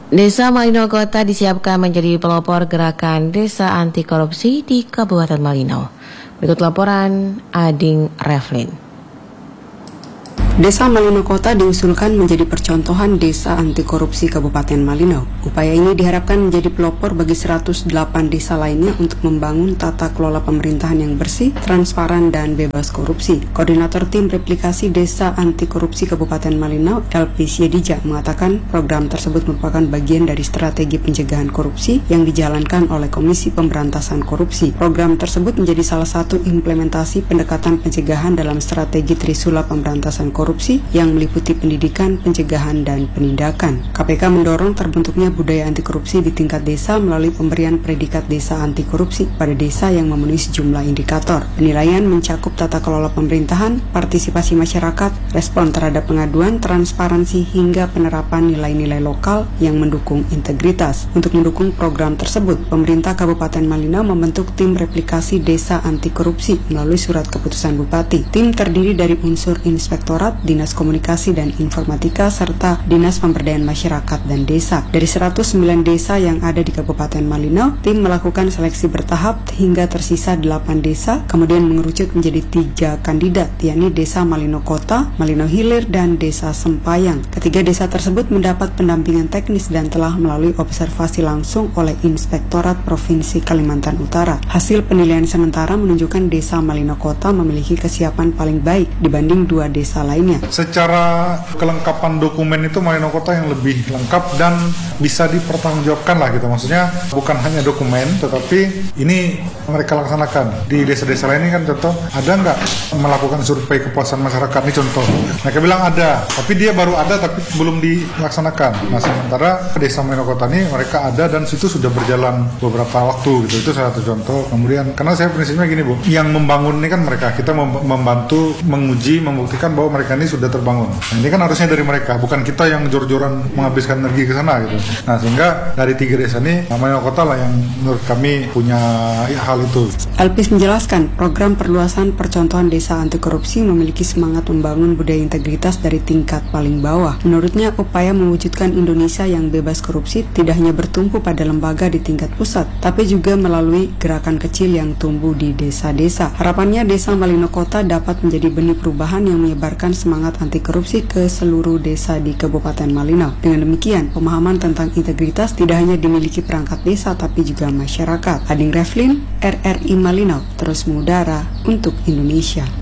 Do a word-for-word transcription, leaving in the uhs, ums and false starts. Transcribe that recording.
Desa Malinau Kota disiapkan menjadi pelopor gerakan desa anti korupsi di Kabupaten Malinau. Berikut laporan Ading Revlin. Desa Malinau Kota diusulkan menjadi percontohan desa anti korupsi Kabupaten Malinau. Upaya ini diharapkan menjadi pelopor bagi seratus delapan desa lainnya untuk membangun tata kelola pemerintahan yang bersih, transparan, dan bebas korupsi. Koordinator Tim Replikasi Desa Anti Korupsi Kabupaten Malinau, Elpis Yedija, mengatakan program tersebut merupakan bagian dari strategi pencegahan korupsi yang dijalankan oleh Komisi Pemberantasan Korupsi. Program tersebut menjadi salah satu implementasi pendekatan pencegahan dalam strategi Trisula Pemberantasan Korupsi korupsi yang meliputi pendidikan, pencegahan, dan penindakan. K P K mendorong terbentuknya budaya anti korupsi di tingkat desa melalui pemberian predikat desa anti korupsi pada desa yang memenuhi sejumlah indikator. Penilaian mencakup tata kelola pemerintahan, partisipasi masyarakat, respon terhadap pengaduan, transparansi, hingga penerapan nilai-nilai lokal yang mendukung integritas. Untuk mendukung program tersebut, pemerintah Kabupaten Malinau membentuk tim replikasi desa anti korupsi melalui surat keputusan Bupati. Tim terdiri dari unsur inspektorat, Dinas Komunikasi dan Informatika, serta Dinas Pemberdayaan Masyarakat dan Desa. Dari seratus sembilan desa yang ada di Kabupaten Malinau, tim melakukan seleksi bertahap hingga tersisa delapan desa, kemudian mengerucut menjadi tiga kandidat, yakni Desa Malinau Kota, Malinau Hilir, dan Desa Sempayang. Ketiga desa tersebut mendapat pendampingan teknis dan telah melalui observasi langsung oleh Inspektorat Provinsi Kalimantan Utara. Hasil penilaian sementara menunjukkan Desa Malinau Kota memiliki kesiapan paling baik dibanding dua desa lainnya. Secara kelengkapan dokumen itu Malinau Kota yang lebih lengkap dan bisa dipertanggungjawabkan lah gitu. Maksudnya bukan hanya dokumen, tetapi ini mereka laksanakan. Di desa-desa lain ini kan contoh, ada nggak melakukan survei kepuasan masyarakat? Ini contoh. Mereka bilang ada, tapi dia baru ada tapi belum dilaksanakan. Nah sementara desa Malinau Kota ini mereka ada dan situ sudah berjalan beberapa waktu gitu. Itu salah satu contoh. Kemudian karena saya prinsipnya gini Bu, yang membangun ini kan mereka, kita membantu menguji, membuktikan bahwa mereka ini sudah terbangun. Nah, ini kan harusnya dari mereka, bukan kita yang jor-joran menghabiskan energi ke sana gitu. Nah, sehingga dari tiga desa ini Malinau Kota lah yang menurut kami punya hal itu. Elpis menjelaskan, program perluasan percontohan desa anti korupsi memiliki semangat membangun budaya integritas dari tingkat paling bawah. Menurutnya, upaya mewujudkan Indonesia yang bebas korupsi tidak hanya bertumpu pada lembaga di tingkat pusat, tapi juga melalui gerakan kecil yang tumbuh di desa-desa. Harapannya Desa Malinau Kota dapat menjadi benih perubahan yang menyebarkan semangat anti korupsi ke seluruh desa di Kabupaten Malinau. Dengan demikian, pemahaman tentang integritas tidak hanya dimiliki perangkat desa tapi juga masyarakat. Ading Revlin, R R I Malinau, terus mengudara untuk Indonesia.